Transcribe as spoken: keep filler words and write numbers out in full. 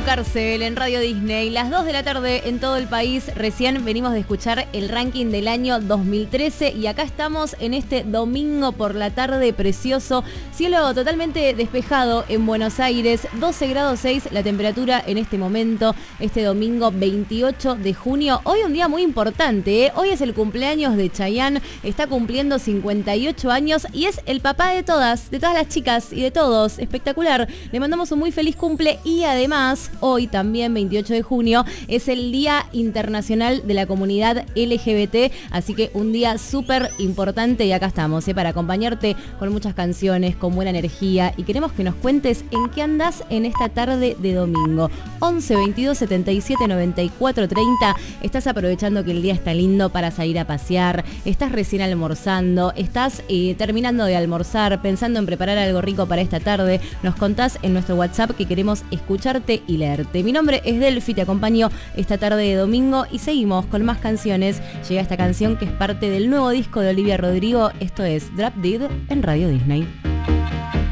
Carcel en Radio Disney, las dos de la tarde en todo el país. Recién venimos de escuchar el ranking del año dos mil trece y acá estamos en este domingo por la tarde precioso. Cielo totalmente despejado en Buenos Aires, doce grados seis la temperatura en este momento, este domingo veintiocho de junio. Hoy un día muy importante, ¿eh? Hoy es el cumpleaños de Chayanne, está cumpliendo cincuenta y ocho años y es el papá de todas, de todas las chicas y de todos. Espectacular. Le mandamos un muy feliz cumple y además hoy también, veintiocho de junio, es el Día Internacional de la Comunidad L G B T, así que un día súper importante y acá estamos, ¿eh? Para acompañarte con muchas canciones, con buena energía y queremos que nos cuentes en qué andás en esta tarde de domingo. once, veintidós, setenta y siete, noventa y cuatro, treinta. Estás aprovechando que el día está lindo para salir a pasear, estás recién almorzando, estás eh, terminando de almorzar, pensando en preparar algo rico para esta tarde. Nos contás en nuestro WhatsApp que queremos escucharte y leerte. Mi nombre es Delphi, te acompaño esta tarde de domingo y seguimos con más canciones. Llega esta canción que es parte del nuevo disco de Olivia Rodrigo. Esto es Drop Dead en Radio Disney.